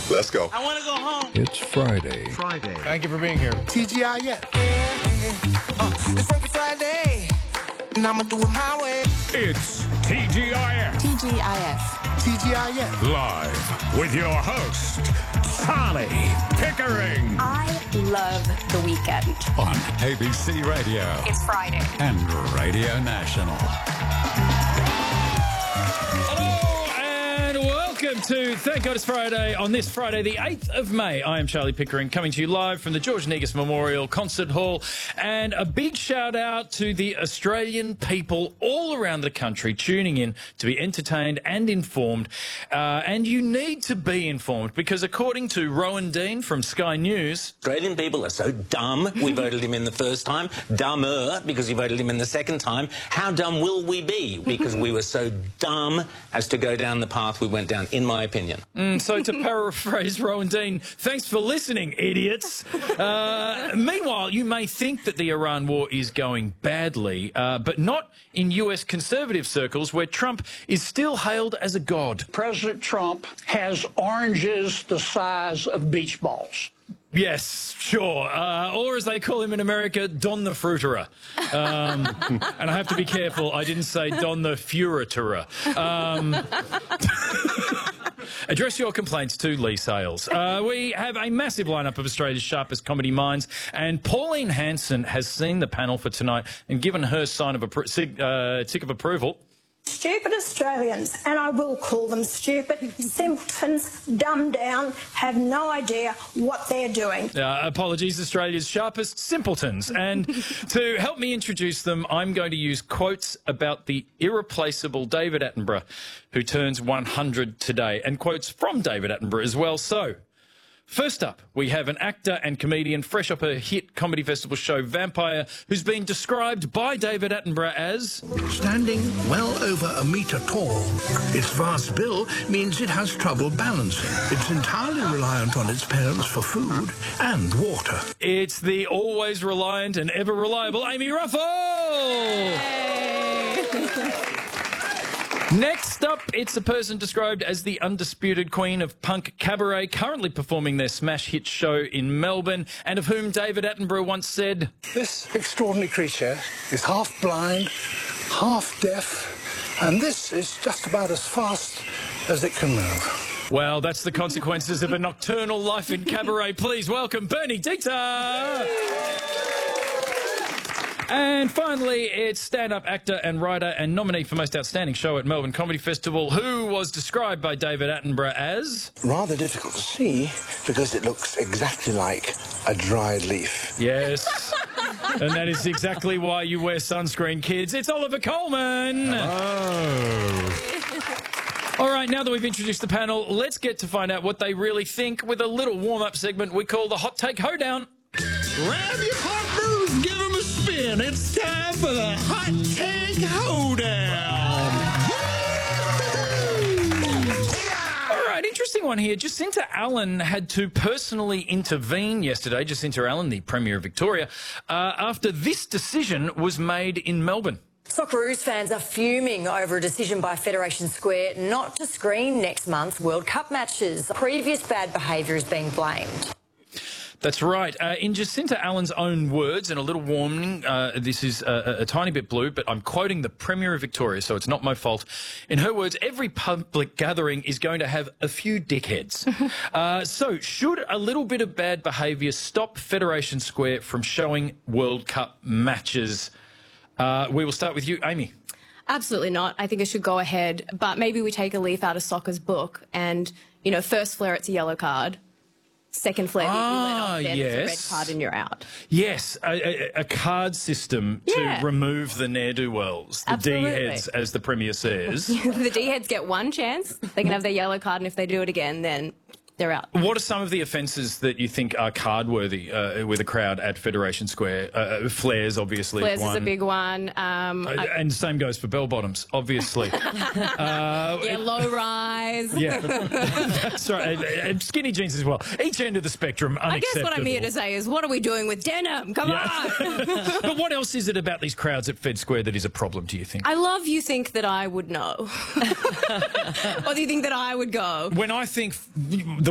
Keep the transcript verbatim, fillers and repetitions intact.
Let's go. I want to go home. It's Friday. Friday. Thank you for being here. T G I F. Uh, it's Freaky Friday, and I'ma do it my way. It's T G I F. T G I F. T G I F. Live with your host, Charlie Pickering. I love the weekend. On A B C Radio. It's Friday. And Radio National. Welcome to Thank God It's Friday on this Friday, the eighth of May. I am Charlie Pickering, coming to you live from the George Negus Memorial Concert Hall. And a big shout out to the Australian people all around the country tuning in to be entertained and informed. Uh, and you need to be informed because according to Rowan Dean from Sky News... Australian people are so dumb. We voted him in the first time. Dumber because you voted him in the second time. How dumb will we be? Because we were so dumb as to go down the path we went down, in my opinion. Mm, so to paraphrase Rowan Dean, thanks for listening, idiots. Uh, meanwhile, you may think that the Iran war is going badly, uh, but not in U S conservative circles where Trump is still hailed as a god. President Trump has oranges the size of beach balls. Yes, sure. Uh, or as they call him in America, Don the Fruiterer. Um, and I have to be careful, I didn't say Don the Furiterer. Um, address your complaints to Lee Sales. Uh, we have a massive lineup of Australia's sharpest comedy minds, and Pauline Hanson has seen the panel for tonight and given her sign of appro sig uh, tick of approval. Stupid Australians, and I will call them stupid, simpletons, dumbed down, have no idea what they're doing. Uh, apologies, Australia's sharpest simpletons. And to help me introduce them, I'm going to use quotes about the irreplaceable David Attenborough, who turns one hundred today, and quotes from David Attenborough as well. So, first up, we have an actor and comedian fresh off a hit comedy festival show, Vampire, who's been described by David Attenborough as... standing well over a metre tall. Its vast bill means it has trouble balancing. It's entirely reliant on its parents for food and water. It's the always reliant and ever reliable Amy Ruffle! Next up, it's a person described as the undisputed queen of punk cabaret, currently performing their smash hit show in Melbourne, and of whom David Attenborough once said... This extraordinary creature is half blind, half deaf, and this is just about as fast as it can move. Well, that's the consequences of a nocturnal life in cabaret. Please welcome Bernie Dieter! And finally, it's stand-up actor and writer and nominee for Most Outstanding Show at Melbourne Comedy Festival, who was described by David Attenborough as... rather difficult to see because it looks exactly like a dried leaf. Yes. And that is exactly why you wear sunscreen, kids. It's Oliver Coleman! Oh. All right, now that we've introduced the panel, let's get to find out what they really think with a little warm-up segment we call the Hot Take Hoedown. Grab your partners, give them a spin. It's time for the Hot Take Hoedown. All right, interesting one here. Jacinta Allen had to personally intervene yesterday, Jacinta Allen, the Premier of Victoria, uh, after this decision was made in Melbourne. Socceroos fans are fuming over a decision by Federation Square not to screen next month's World Cup matches. Previous bad behaviour is being blamed. That's right. Uh, in Jacinta Allen's own words, and a little warning, uh, this is a, a tiny bit blue, but I'm quoting the Premier of Victoria, so it's not my fault. In her words, every public gathering is going to have a few dickheads. uh, so should a little bit of bad behaviour stop Federation Square from showing World Cup matches? Uh, we will start with you, Amy. Absolutely not. I think it should go ahead, but maybe we take a leaf out of soccer's book and, you know, first flare it's a yellow card. Second flare, ah, you let off, then yes. it's a red card and you're out. Yes, a, a, a card system Yeah. to remove the ne'er-do-wells, the Absolutely. D-heads, as the Premier says. The D-heads get one chance. They can have their yellow card, and if they do it again, then they're out. What are some of the offences that you think are card-worthy uh, with a crowd at Federation Square? Uh, flares, obviously, Flares one. is a big one. Um, Uh, I, and same goes for bell-bottoms, obviously. uh, yeah, low rise. Yeah, that's right. And- and skinny jeans as well. Each end of the spectrum, I unacceptable. guess what I'm here to say is, what are we doing with denim? Come on! But what else is it about these crowds at Fed Square that is a problem, do you think? I love you think that I would know. Or do you think that I would go? When I think